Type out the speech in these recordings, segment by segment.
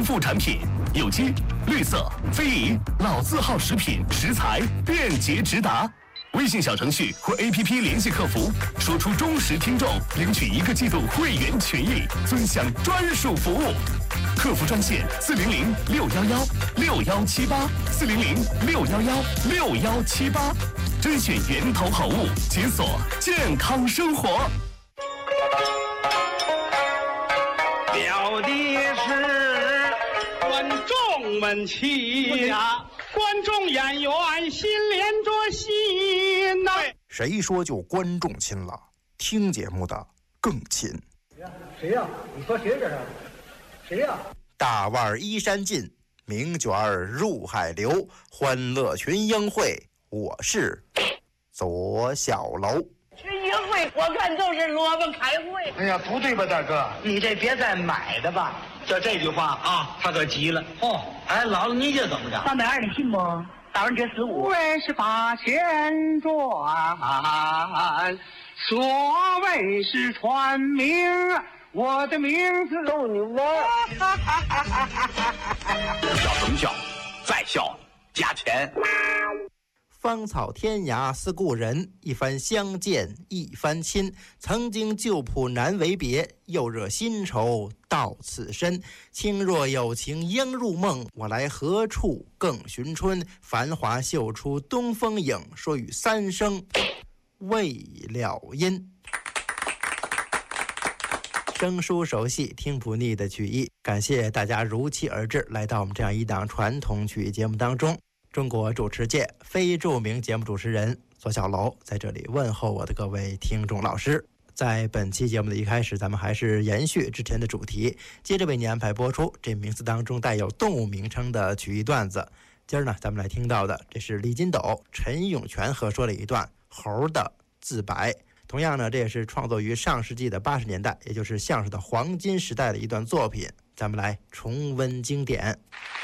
农副产品，有机、绿色、非遗、老字号食品食材便捷直达。微信小程序或 APP 联系客服，说出忠实听众，领取1个季度会员权益，尊享专属服务。客服专线400-611611-6178，400-611611-6178，甄选源头好物，解锁健康生活。 表的是观众们齐呀，观众演员心连着心呐。 谁说就观众亲了？听节目的更亲。 谁呀？你说谁这是？谁呀？ 大腕依山尽，名卷入海流，欢乐群英会，我是左小楼。 群英会我看就是萝卜开会。 哎呀，不对吧，大哥？你这别再买的吧？ 就这句话啊，他可急了。哦，哎，姥姥，你这怎么着 320你信不？打完折15。 58千转，所谓是传名，我的名字逗你玩。 笑什么笑？再笑加钱。 芳草天涯思故人，一番相见一番亲。曾经旧谱难为别，又惹新愁到此身。轻若有情应入梦，我来何处更寻春？繁华秀出东风影，说与三生未了因。生疏熟悉，听不腻的曲艺，感谢大家如期而至，来到我们这样一档传统曲艺节目当中。中国主持界非著名节目主持人左小楼在这里问候我的各位听众老师。在本期节目的一开始，咱们还是延续之前的主题，接着为您安排播出这名字当中带有动物名称的曲艺段子。今儿呢，咱们来听到的这是李金斗、陈永泉合说的一段猴的自白。同样呢，这也是创作于上世纪的80年代，也就是相声的黄金时代的一段作品。咱们来重温经典。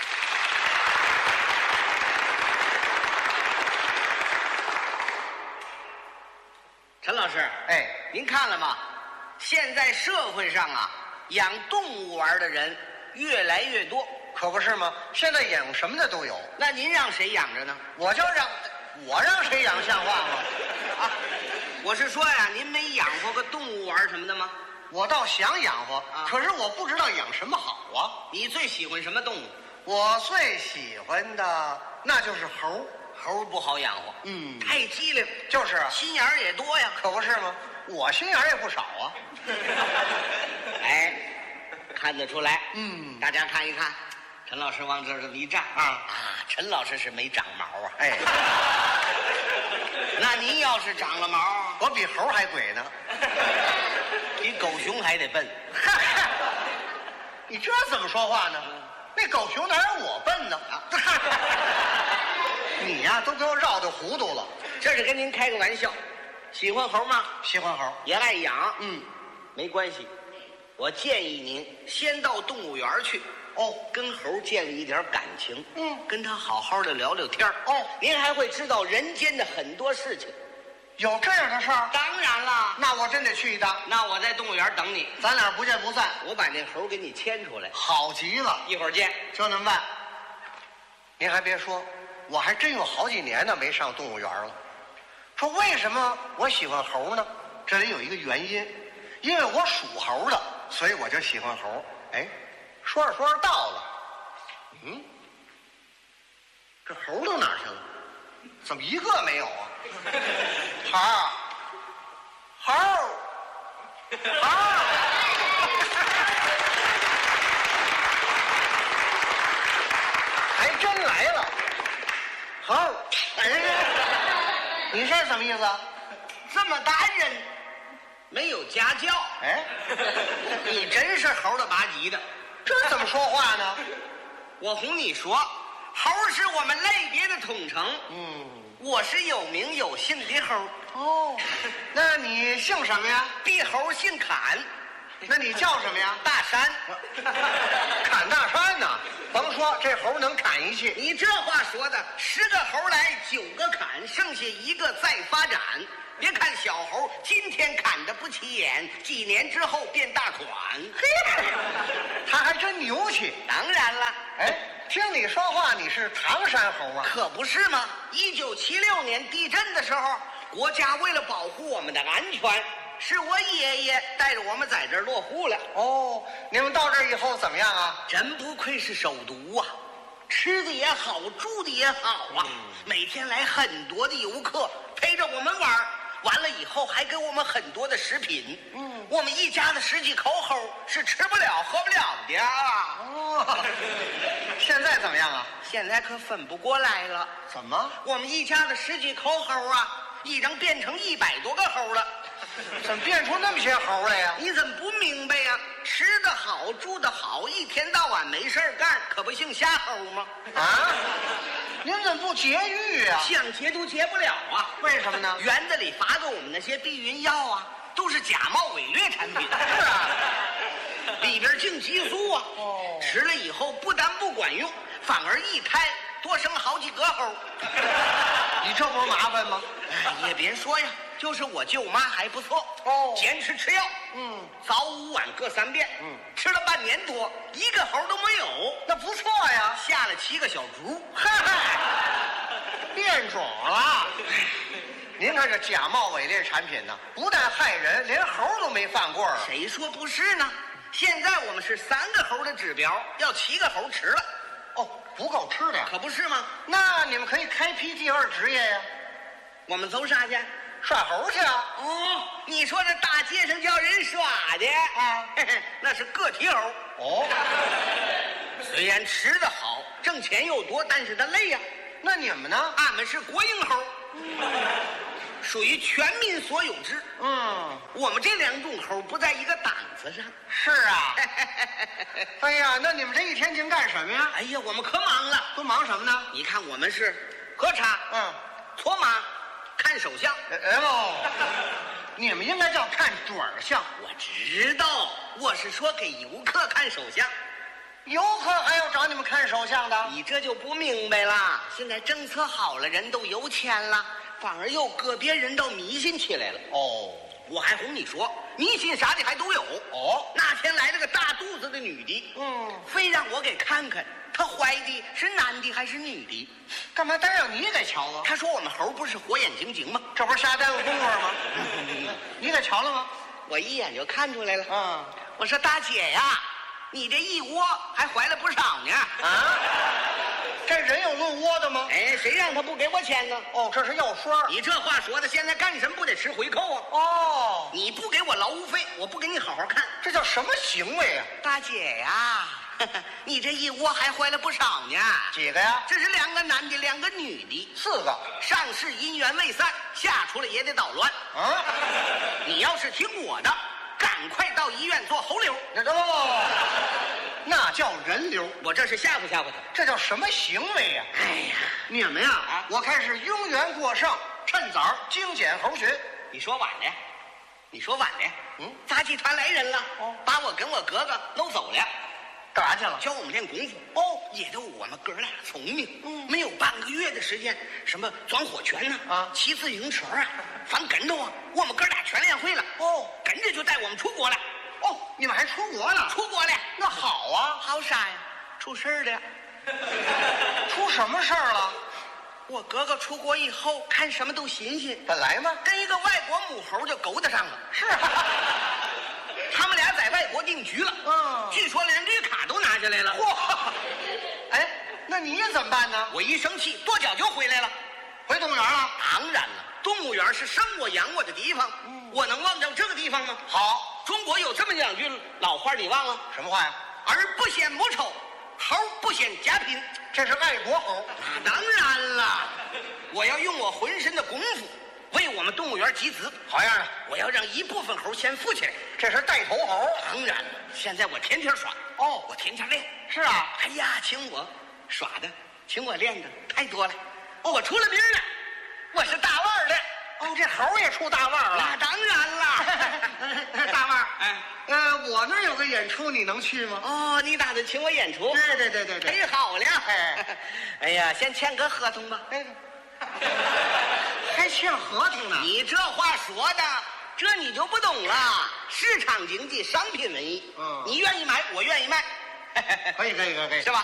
陈老师， 哎， 您看了吗？现在社会上啊，养动物玩的人越来越多， 可不是吗？现在养什么的都有。 那您让谁养着呢？ 我让谁养像话吗？ 啊，我是说呀，您没养活个动物玩什么的吗？ 我倒想养活，可是我不知道养什么好啊。 你最喜欢什么动物？ 我最喜欢的那就是猴。 猴不好养活，太机灵， 就是啊， 心眼儿也多呀， 可不是吗？我心眼儿也不少啊。 哎，看得出来，大家看一看，陈老师往这儿一站陈老师是没长毛啊， 哎， 那您要是长了毛， 我比猴还鬼呢， 比狗熊还得笨。 你这怎么说话呢？那狗熊哪有我笨呢？你呀，都给我绕的糊涂了。 这是跟您开个玩笑。喜欢猴吗？ 喜欢猴， 也爱养。没关系。我建议您先到动物园去，跟猴建立一点感情，跟他好好的聊聊天您还会知道人间的很多事情。 有这样的事儿？ 当然了。 那我真得去一趟。 那我在动物园等你， 咱俩不见不散。 我把那猴给你牵出来。 好极了， 一会儿见。 就那么办。您还别说，我还真有好几年呢没上动物园了。说为什么我喜欢猴呢？这里有一个原因，因为我属猴的，所以我就喜欢猴。哎，说着说着到了，这猴都哪儿去了？怎么一个没有啊？猴，还真来了。猴，你这什么意思啊？ 这么大人没有家教，你真是猴了吧唧的。 这怎么说话呢？ 我哄你说，猴是我们类别的统称。我是有名有姓的猴。 那你姓什么呀？ 地猴姓侃。 那你叫什么呀？ 大山。 侃大山呢？甭说， 这猴能砍一气。 你这话说的，10个猴来9个砍，剩下1个再发展。别看小猴今天砍得不起眼，几年之后变大款。 嘿，他还真牛气。 当然了， 哎，听你说话，你是唐山猴啊？ 可不是吗？1976年地震的时候，国家为了保护我们的安全，是我爷爷带着我们在这儿落户了。 哦，你们到这儿以后怎么样啊？ 真不愧是首都啊，吃的也好，住的也好啊。每天来很多的游客陪着我们玩儿。完了以后还给我们很多的食品，我们一家的10几口猴是吃不了喝不了的啊。 哦，现在怎么样啊？ 现在可分不过来了。 怎么？ 我们一家的10几口猴啊，已经变成100多个猴了。 怎么变出那么些猴来呀？ 你怎么不明白呀？吃得好，住得好，一天到晚没事干，可不姓瞎猴吗？ 啊？您怎么不节育啊？ 想节都节不了啊！ 为什么呢？ 园子里发给我们那些避孕药啊，都是假冒伪劣产品。 是啊， 里边净激素啊！ 哦， 吃了以后不但不管用，反而一胎多生好几个猴。 你这不是麻烦吗？ 也别说呀，就是我舅妈还不错哦， 坚持吃药，早午晚各3遍，吃了半年多，1个猴都没有， 那不错呀， 下了7个小猪， 嗨，变种了。您看这假冒伪劣产品呢，不但害人，连猴都没放过啊。 谁说不是呢？现在我们是3个猴的指标，要7个猴吃了。 哦，不够吃的呀？ 可不是吗？ 那你们可以开辟第2职业呀， 我们走啥去？ 耍猴去啊？ 哦，你说这大街上叫人耍的啊？ 嘿嘿，那是个体猴。 哦， 虽然吃得好，挣钱又多，但是它累呀。 那你们呢？ 俺们是国营猴，属于全民所有制。我们这2种猴不在一个档次上。 是啊。哎呀，那你们这一天净干什么呀？ 哎呀，我们可忙了。 都忙什么呢？ 你看，我们是喝茶，搓麻，看手相。 你们应该叫看准相。 我知道，我是说给游客看手相。 游客还要找你们看手相的？ 你这就不明白了。现在政策好了，人都有钱了，反而有个别人倒迷信起来了。 哦， 我还哄你说，迷信啥的还都有。 哦， 那天来了个大肚子的女的，非让我给看看，她怀的是男的还是女的？ 干嘛单让你给瞧啊？ 她说我们猴不是火眼金睛吗？ 这不是瞎耽误功夫吗？你给瞧了吗？ 我一眼就看出来了。我说大姐呀，你这一窝还怀了不少呢。 啊？这人有论窝的吗？ 哎，谁让他不给我钱呢？ 哦，这是药栓。 你这话说的，现在干什么不得吃回扣啊？ 哦， 你不给我劳务费，我不给你好好看。 这叫什么行为啊？ 大姐呀，你这一窝还怀了不少呢。 几个呀？ 这是2个男的，2个女的 ，4个。 上市姻缘未散，下出来也得捣乱。你要是听我的，赶快到医院做猴瘤。 那叫人流。 我这是吓唬吓唬他。 这叫什么行为呀？ 哎呀， 你们呀，我看是庸元过剩，趁早精简猴学。 你说晚了，你说晚了。杂技团来人了，把我跟我哥哥弄走了。 干啥去了？ 教我们练功夫。也都我们哥俩聪明。没有半个月的时间，什么钻火圈呢？骑自行车啊，翻跟头啊，我们哥俩全练会了。跟着就带我们出国了。 你们还出国了？ 出国了。 那好啊。 好啥呀？出事儿了。 出什么事儿了？ 我哥哥出国以后看什么都新鲜。 本来嘛， 跟一个外国母猴就勾搭上了。 是啊。 他们俩在外国定居了。据说连绿卡都拿下来了。 嚯！哎，那你怎么办呢？ 我一生气，跺脚就回来了。 回动物园了？ 当然了，动物园是生我养我的地方。我能忘掉这个地方吗？ 好， 中国有这么2句老话，你忘了？ 什么话呀？ 儿不嫌母丑，猴不嫌家贫。 这是爱国猴。 当然了，我要用我浑身的功夫为我们动物园集资。 好样的！ 我要让一部分猴先富起来。 这是带头猴。 当然了，现在我天天耍。我天天练。 是啊。 哎呀，请我耍的，请我练的太多了。我出了名了，我是大腕的。 哦，这猴也出大腕儿了。 那当然了。 大腕儿， 哎， 我那儿有个演出，你能去吗？ 哦，你打算请我演出？ 对。 忒好了。 哎， 哎呀，先签个合同吧。 哎，还签合同呢？ 你这话说的，这你就不懂了。市场经济，商品文艺。 嗯你愿意买，我愿意卖。 可以， 是吧？